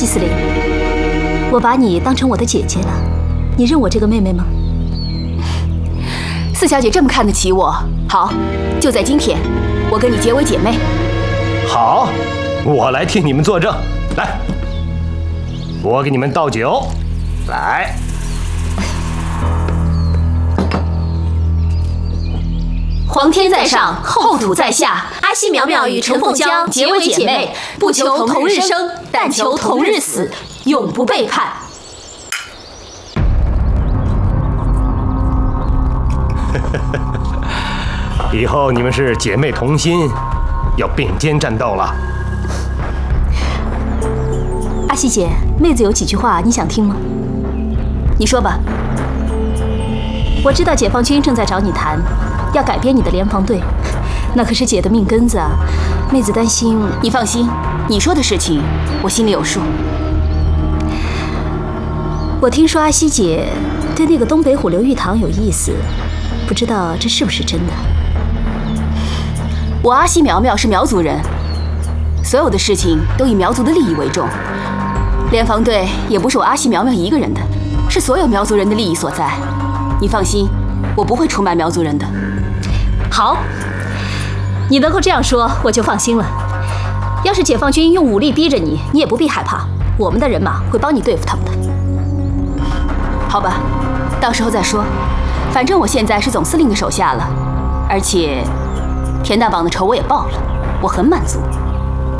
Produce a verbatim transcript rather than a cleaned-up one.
西司令，我把你当成我的姐姐了，你认我这个妹妹吗？ 四小姐这么看得起我，好，就在今天，我跟你结为姐妹。 好，我来替你们作证。来，我给你们倒酒，来。 皇天在上，后土在下。阿西苗苗与陈凤江结为姐妹，不求同日生，但求同日死，永不背叛。 以后你们是姐妹同心，要并肩战斗了。 阿西姐，妹子有几句话你想听吗？ 你说吧。 我知道解放军正在找你谈。 要改编你的联防队，那可是姐的命根子啊！妹子担心。 你放心，你说的事情我心里有数。 我听说阿西姐对那个东北虎刘玉堂有意思，不知道这是不是真的？ 我阿西苗苗是苗族人，所有的事情都以苗族的利益为重。联防队也不是我阿西苗苗一个人的，是所有苗族人的利益所在。你放心，我不会出卖苗族人的。 好，你能够这样说，我就放心了。要是解放军用武力逼着你，你也不必害怕，我们的人马会帮你对付他们的。 好吧，到时候再说。反正我现在是总司令的手下了，而且田大绑的仇我也报了，我很满足。